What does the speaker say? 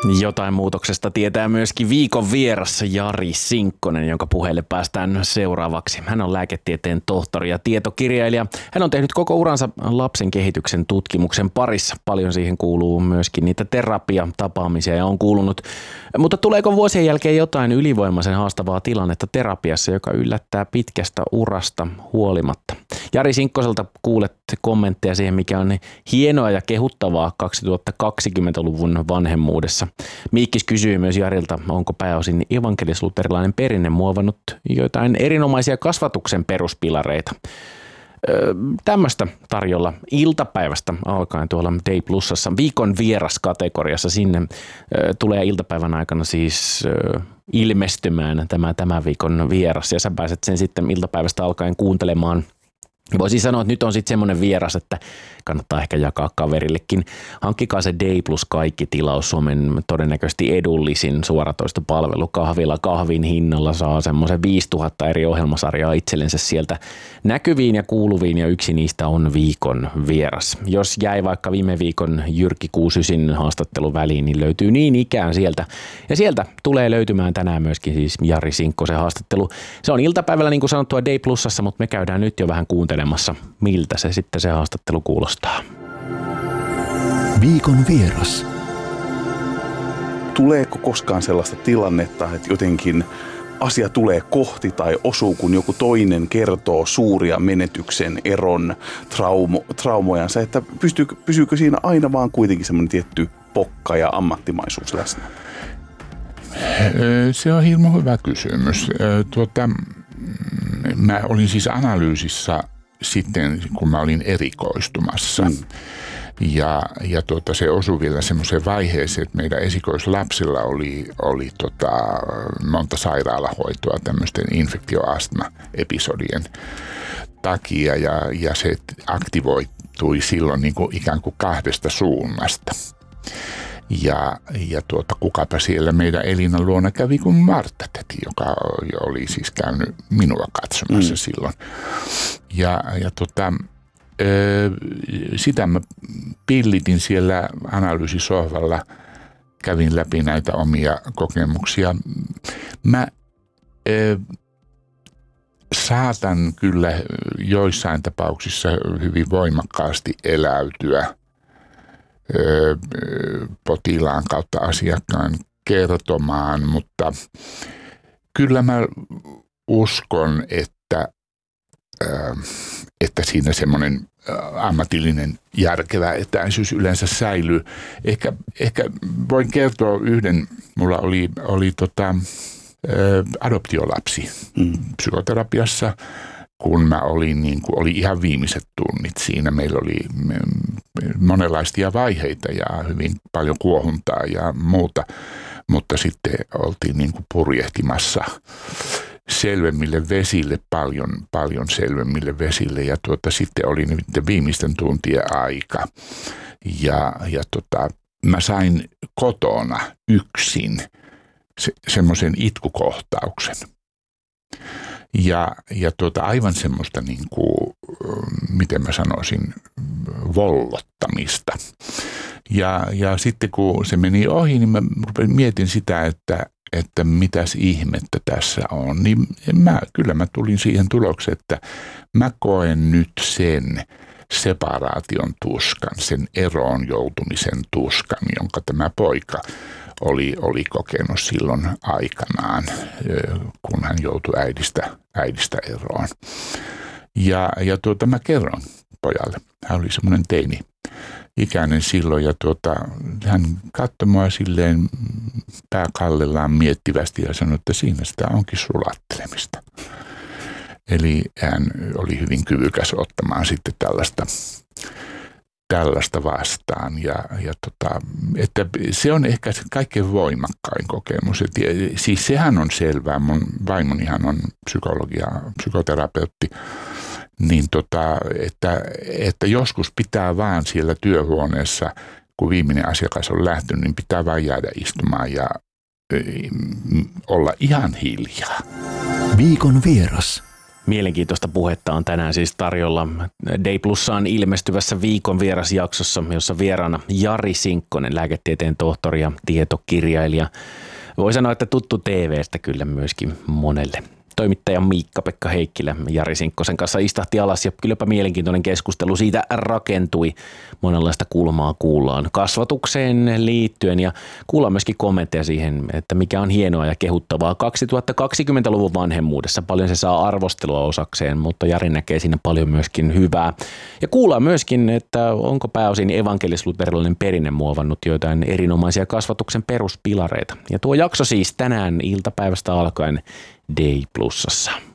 Jotain muutoksesta tietää myöskin viikon vierassa Jari Sinkkonen, jonka puheelle päästään seuraavaksi. Hän on lääketieteen tohtori ja tietokirjailija. Hän on tehnyt koko uransa lapsen kehityksen tutkimuksen parissa. Paljon siihen kuuluu myöskin niitä terapiatapaamisia ja on kuulunut. Mutta tuleeko vuosien jälkeen jotain ylivoimaisen haastavaa tilannetta terapiassa, joka yllättää pitkästä urasta huolimatta? Jari Sinkkoselta kuulet kommentteja siihen, mikä on hienoa ja kehuttavaa 2020-luvun vanhemmuudessa. Miikkis kysyy myös Jarilta, onko pääosin evankelis-luterilainen perinne muovannut joitain erinomaisia kasvatuksen peruspilareita. Tämmöistä tarjolla iltapäivästä alkaen tuolla Day Plusassa viikon vieras kategoriassa. Sinne tulee iltapäivän aikana siis ilmestymään tämä viikon vieras ja sä pääset sen sitten iltapäivästä alkaen kuuntelemaan. Voisin sanoa, että nyt on sitten semmoinen vieras, että kannattaa ehkä jakaa kaverillekin. Hankkikaa se Day Plus kaikki tilaus, Suomen todennäköisesti edullisin suoratoistopalvelu kahvilla. Kahvin hinnalla saa semmoisen 5000 eri ohjelmasarjaa itsellensä sieltä näkyviin ja kuuluviin, ja yksi niistä on viikon vieras. Jos jäi vaikka viime viikon Jyrki Kuusysin haastattelu väliin, niin löytyy niin ikään sieltä. Ja sieltä tulee löytymään tänään myöskin siis Jari Sinkkosen haastattelu. Se on iltapäivällä niin kuin sanottua Day Plusassa, mutta me käydään nyt jo vähän kuuntelemassa, miltä se sitten se haastattelu kuulostaa. Viikon vieras. Tuleeko koskaan sellaista tilannetta, että jotenkin asia tulee kohti tai osuu, kun joku toinen kertoo suuria menetyksen, eron, traumojansa, että pysyykö siinä aina vaan kuitenkin semmoinen tietty pokka ja ammattimaisuus läsnä? Se on hirmu hyvä kysymys. Mä olin siis analyysissä sitten, kun mä olin erikoistumassa. Ja se osui vielä semmoiseen vaiheeseen, että meidän esikoislapsilla oli monta sairaalahoitoa tämmöisten infektioastma-episodien takia. Ja se aktivoitui silloin niin kuin ikään kuin kahdesta suunnasta. Ja kukapa siellä meidän Elinan luona kävi kuin Martta täti, joka oli siis käynyt minua katsomassa silloin. Sitä mä pillitin siellä analyysisohvalla, kävin läpi näitä omia kokemuksia. Mä saatan kyllä joissain tapauksissa hyvin voimakkaasti eläytyä potilaan kautta asiakkaan kertomaan, mutta kyllä mä uskon, että siinä semmoinen ammatillinen järkevä etäisyys yleensä säilyy. Ehkä voin kertoa yhden, mulla oli adoptiolapsi psykoterapiassa, kun mä oli ihan viimeiset tunnit siinä. Meillä oli monenlaisia vaiheita ja hyvin paljon kuohuntaa ja muuta, mutta sitten oltiin niin kuin purjehtimassa selvemmille vesille, paljon selvemmille vesille, ja sitten oli nyt viimeisten tuntien aika. Ja mä sain kotona yksin semmoisen itkukohtauksen. Ja aivan semmoista niin kuin, miten mä sanoisin, vollottamista. Ja sitten kun se meni ohi, niin mä mietin sitä, että mitäs ihmettä tässä on. Niin kyllä mä tulin siihen tulokseen, että mä koen nyt sen separaation tuskan, sen eroon joutumisen tuskan, jonka tämä poika oli kokenut silloin aikanaan, kun hän joutui äidistä eroon. Ja mä kerron pojalle. Hän oli semmoinen teini-ikäinen silloin, ja hän katsoi mua silleen pääkallellaan miettivästi ja sanoi, että siinä sitä onkin sulattelemista. Eli hän oli hyvin kyvykäs ottamaan sitten tällaista vastaan. Että se on ehkä se kaikkein voimakkain kokemus. Siis sehän on selvää. Mun vaimonihan on psykoterapeutti. Niin että joskus pitää vaan siellä työhuoneessa, kun viimeinen asiakas on lähtenyt, niin pitää vaan jäädä istumaan ja olla ihan hiljaa. Viikon vieras. Mielenkiintoista puhetta on tänään siis tarjolla Day Plusaan ilmestyvässä viikon vierasjaksossa, jossa vieraana Jari Sinkkonen, lääketieteen tohtori ja tietokirjailija. Voi sanoa, että tuttu TV:stä kyllä myöskin monelle. Toimittaja Miikka-Pekka Heikkilä Jari Sinkkosen kanssa istahti alas ja kylläpä mielenkiintoinen keskustelu siitä rakentui. Monenlaista kulmaa kuullaan kasvatukseen liittyen ja kuullaan myöskin kommentteja siihen, että mikä on hienoa ja kehuttavaa 2020-luvun vanhemmuudessa. Paljon se saa arvostelua osakseen, mutta Jari näkee siinä paljon myöskin hyvää. Ja kuullaan myöskin, että onko pääosin evankelis-luterilainen perinne muovannut joitain erinomaisia kasvatuksen peruspilareita. Ja tuo jakso siis tänään iltapäivästä alkaen Day Plusassa.